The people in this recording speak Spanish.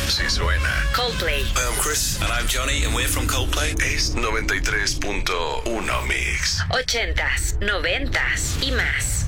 Sí suena. Coldplay. Hi, I'm Chris. And I'm Johnny, and we're from Coldplay. Es 93.1 Mix. 80s, 90s y más.